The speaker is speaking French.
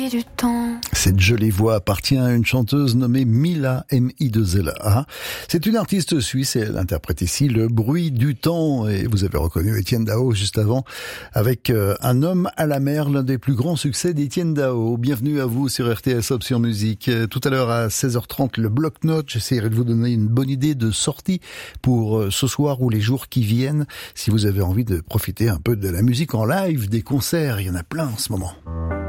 Du temps. Cette jolie voix appartient à une chanteuse nommée Mila, M-I-2-L-A. C'est une artiste suisse et elle interprète ici le bruit du temps. Et vous avez reconnu Étienne Dao juste avant avec Un homme à la mer, l'un des plus grands succès d'Étienne Dao. Bienvenue à vous sur RTS Option Musique. Tout à l'heure à 16h30, le bloc-notes. J'essaierai de vous donner une bonne idée de sortie pour ce soir ou les jours qui viennent. Si vous avez envie de profiter un peu de la musique en live, des concerts, il y en a plein en ce moment.